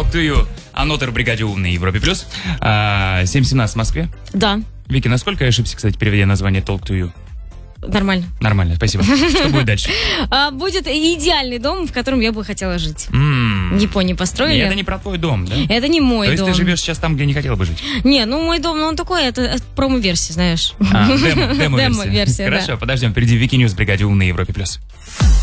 Talk to You. Анотер в бригаде умной Европе плюс. 7:17 в Москве. Да. Вики, насколько я ошибся, кстати, переведя название Talk to You? Нормально. Нормально, спасибо. Что будет дальше? Будет идеальный дом, в котором я бы хотела жить. В Японии построили. Это не про твой дом, да? Это не мой дом. То есть ты живешь сейчас там, где не хотела бы жить? Не, ну мой дом, он такой, это промо-версия, знаешь. Демо-версия. Демо-версия, да. Хорошо, подождем. Впереди Вики Ньюс в бригаде умной Европе плюс.